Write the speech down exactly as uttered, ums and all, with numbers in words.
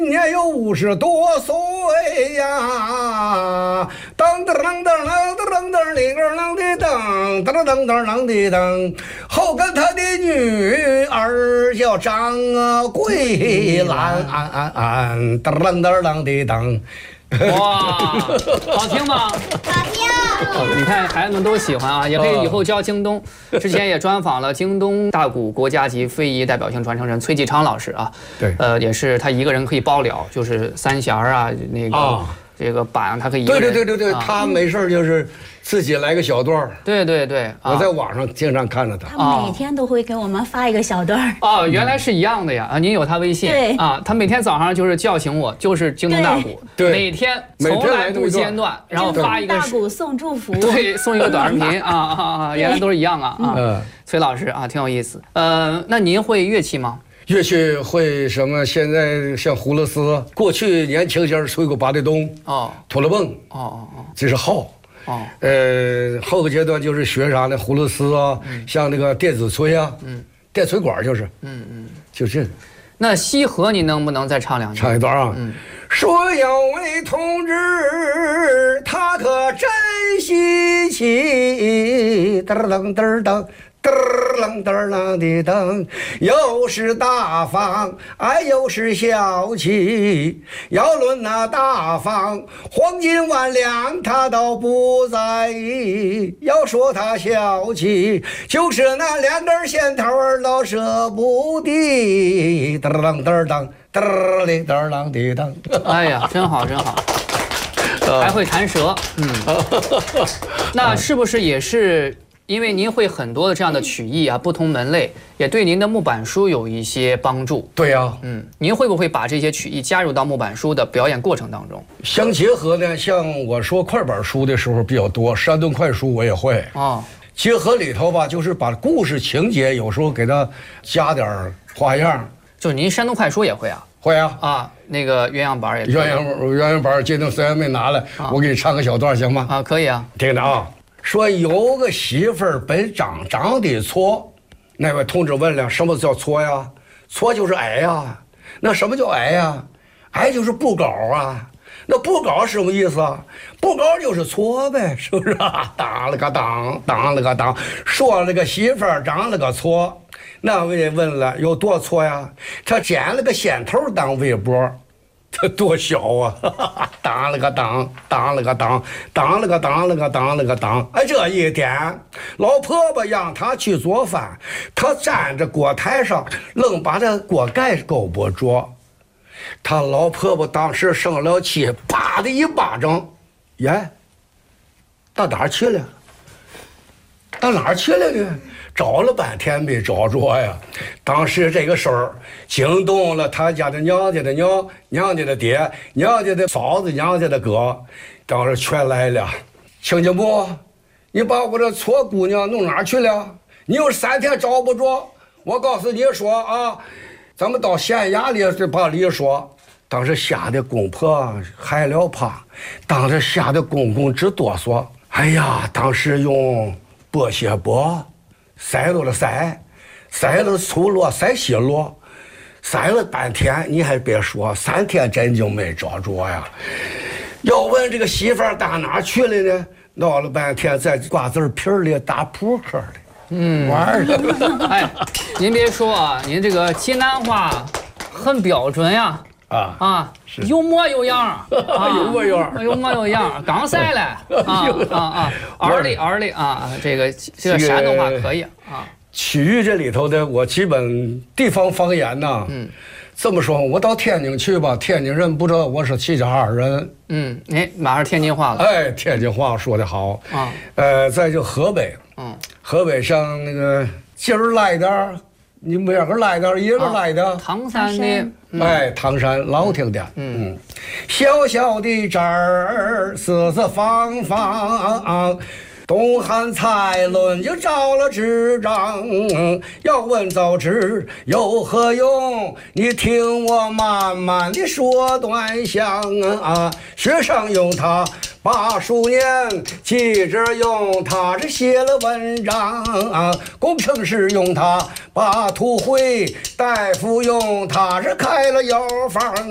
年有五十多岁呀，当当当当当当当里个啷的当当当当啷的当，后跟他的女儿叫张桂兰，安安安当当当啷的当。 哇，好听吗？ 好听。 你看孩子们都喜欢啊，也可以以后教京东。之前也专访了京东大鼓国家级非遗代表性传承人崔继昌老师啊。 对， 呃，也是他一个人可以包了，就是三弦啊，那个、啊、这个板他可以一个人。 对对对对对， 啊、 他没事就是自己来个小段儿。 对对对， 啊、我在网上经常看着他。 他每天都会给我们发一个小段儿。 哦，原来是一样的呀！啊，您有他微信？ 对啊，他每天早上就是叫醒我，就是京东大鼓， 对， 每天从来不间断，然后发一个大鼓送祝福， 对，送一个短视频啊啊啊！原来都是一样啊啊！ 嗯， 崔老师啊，挺有意思。呃，那您会乐器吗？ 乐器会什么？现在像葫芦丝，过去年轻些吹过八对咚， 哦， 土了蹦， 哦哦哦， 这是号。 哦， 呃，后个阶段就是学啥呢？葫芦丝啊，嗯、像那个电子吹啊，嗯，电吹管就是，嗯嗯，就这个。 那西河你能不能再唱两句？ 唱一段啊。嗯。说有位同志，他可真稀奇，噔噔噔噔。嘚啷嘚啷的噔，又是大方，哎，又是小气。要论那大方，黄金万两他都不在意；要说他小气，就是那两根线头儿都舍不得。嘚啷嘚啷，嘚哩嘚啷的噔。 哎呀，真好真好，还会弹舌，嗯，那是不是也是？因为您会很多的这样的曲艺啊，不同门类也对您的木板书有一些帮助。 对呀、啊， 嗯，您会不会把这些曲艺加入到木板书的表演过程当中？ 相结合呢，像我说快板书的时候比较多，山顿快书我也会。哦，结合里头吧，就是把故事情节有时候给它加点花样。 就是您山东快书也会啊？ 会啊。 啊，那个鸳鸯板也可以。 鸳鸯鸳鸯板今天虽然没拿来，啊、我给你唱个小段行吗？ 啊，可以啊。 听着啊。说有个媳妇儿本长长得矬，那位同志问了，什么叫矬呀？矬就是矮呀。那什么叫矮呀？矮就是不高啊。那不高是什么意思啊？不高就是矬呗，是不是啊？当了个当，当了个当，说了个媳妇儿长了个矬。那位问了，有多矬呀？他剪了个线头当围脖。这多小啊！当了个当，当了个当，当了个当了个当了个当。哎，这一天，老婆婆让他去做饭，他站在锅台上，愣把这锅盖勾不着。他老婆婆当时生了气，啪的一巴掌，耶，到哪儿去了？到哪儿去了呢？找了半天没找着呀！当时这个事儿惊动了他家的娘家的娘、娘家的爹、娘家的嫂子、娘家的哥，当时全来了。亲家母，你把我这矬姑娘弄哪儿去了？你有三天找不着，我告诉你说啊，咱们到县衙里去把理说。当时吓得公婆害了怕，当时吓得公公直哆嗦。哎呀，当时用剥蟹帛。塞了了塞，塞了粗箩，塞细箩，塞了半天，你还别说，三天真就没找着呀。要问这个媳妇儿打哪去了呢？闹了半天，在瓜子皮里打扑克里，嗯，玩的。 哎，您别说啊，您这个济南话很标准呀。啊啊，有模有样啊， 有模有样， 有模有样，刚塞了啊啊啊，儿里儿里啊，这个这个山东话可以啊。 曲艺这里头的，我基本地方方言呐，嗯，这么说，我到天津去吧，天津人不知道我是齐齐哈尔人， 嗯，哎，马上天津话了， 哎，天津话说得好啊，呃，再就河北，嗯，河北像那个今儿来点。你们两个来的，一个来的， 唐山的， 哎，唐山老听的，嗯，小小的这儿四四方方，东汉蔡伦就招了执掌，要问早知有何用？你听我慢慢的说端详啊，学生用它。把书念，记者用它是写了文章啊，工程师用它把图绘，大夫用它是开了药房。